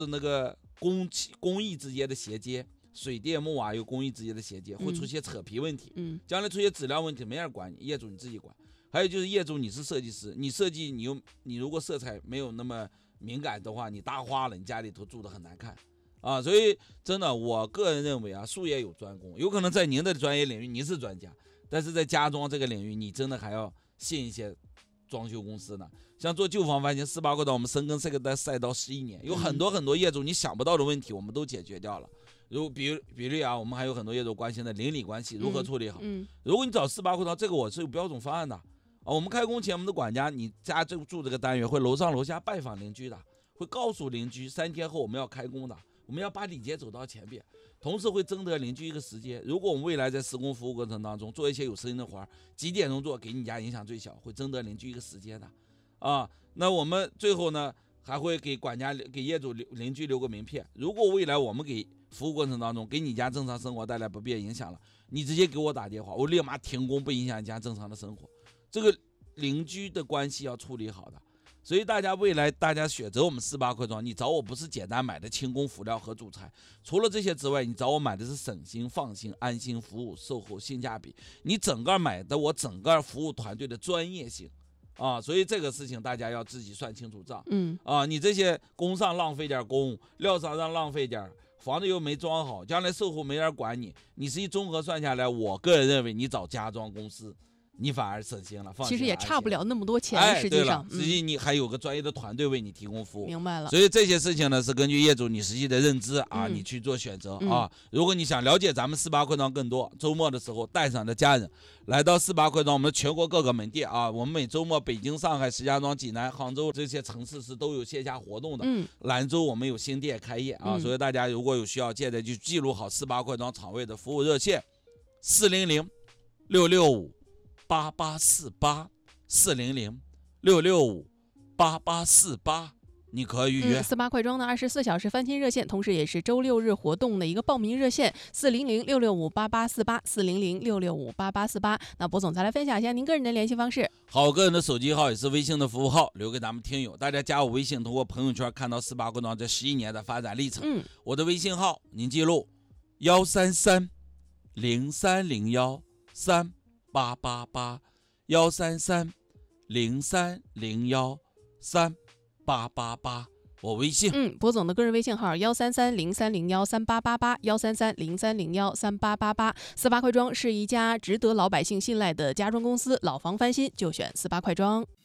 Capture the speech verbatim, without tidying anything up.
那个工企工艺之间的衔接，水电木瓦有工艺之间的衔接，会出现扯皮问题。 嗯， 将来出现质量问题，没人管你，业主你自己管。还有就是业主你是设计师，你设计你又你如果色彩没有那么敏感的话，你搭花了，你家里头住的很难看。啊，所以真的，我个人认为啊，术业有专攻，有可能在您的专业领域您是专家，但是在家装这个领域，你真的还要信一些装修公司呢。像做旧房翻新，四八快刀我们深耕这个赛道十一年，有很多很多业主你想不到的问题，我们都解决掉了。如比如比如啊，我们还有很多业主关心的邻里关系如何处理好。 嗯嗯、 如果你找四八快刀，这个我是有标准方案的啊。我们开工前，我们的管家，你家就住这个单元，会楼上楼下拜访邻居的，会告诉邻居三天后我们要开工的。我们要把礼节走到前边，同时会征得邻居一个时间。如果我们未来在施工服务过程当中做一些有声音的活，几点钟做给你家影响最小，会征得邻居一个时间的啊。那我们最后呢，还会给管家、给业主、邻居留个名片。如果未来我们给服务过程当中给你家正常生活带来不便影响了，你直接给我打电话，我立马停工，不影响你家正常的生活。这个邻居的关系要处理好的。所以大家未来大家选择我们四八快装，你找我不是简单买的轻工辅料和主材，除了这些之外，你找我买的是省心、放心、安心服务、售后性价比，你整个买的我整个服务团队的专业性啊，所以这个事情大家要自己算清楚账。 嗯啊，你这些工上浪费点工，料上让浪费点，房子又没装好，将来售后没人管你，你实际综合算下来，我个人认为你找家装公司。你反而省心了，放心了， 其实也差不了那么多钱， 哎、 实际上， 实际你还有个专业的团队为你提供服务。 明白了。 所以这些事情呢，是根据业主你实际的认知啊， 嗯、 你去做选择、 嗯、 啊。如果你想了解咱们四八快装更多，周末的时候带上的家人来到四八快装，我们全国各个门店啊，我们每周末北京、上海、石家庄、济南、杭州这些城市是都有线下活动的。 嗯， 兰州我们有新店开业啊， 嗯、 所以大家如果有需要，现在就记录好四八快装厂位的服务热线：四零零六六五。八八四八四零零六六五八八四八，你可以预约。 四八快装的二十四小时翻新热线，同时也是周六日活动的一个报名热线：四零零六六五八八四八四零零六六五八八四八。那博总再来分享一下您个人的联系方式。 好，我个人的手机号也是微信的服务号，留给咱们听友。大家加我微信，通过朋友圈看到四八快装这十一年的发展历程。 嗯， 我的微信号您记录：幺三三零三零幺三。八八八幺三三零三零幺三八八八，我微信。 嗯，博总的个人微信号幺三三零三零幺三八八八幺三三零三零幺三八八八。四八快装是一家值得老百姓信赖的家装公司，老房翻新就选四八快装。